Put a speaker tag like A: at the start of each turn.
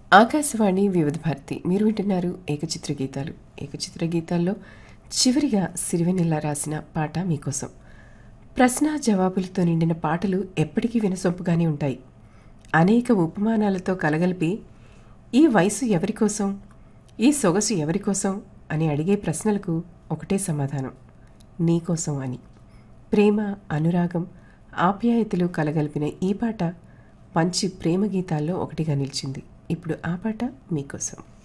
A: ఆకాశవాణి వివిధ భారతి మీరు వింటున్నారు ఏకచిత్ర గీతాలు. ఏకచిత్ర గీతాల్లో చివరిగా సిరివెన్నెల రాసిన పాట మీకోసం. ప్రశ్న జవాబులతో నిండిన పాటలు ఎప్పటికీ వినసొంపుగానే ఉంటాయి. అనేక ఉపమానాలతో కలగలిపి ఈ వయసు ఎవరికోసం, ఈ సొగసు ఎవరికోసం అని అడిగే ప్రశ్నలకు ఒకటే సమాధానం, నీకోసం అని. ప్రేమ, అనురాగం, ఆప్యాయతలు కలగలిపిన ఈ పాట మంచి ప్రేమ గీతాల్లో ఒకటిగా నిలిచింది. ఇప్పుడు ఆ పాట మీకోసం.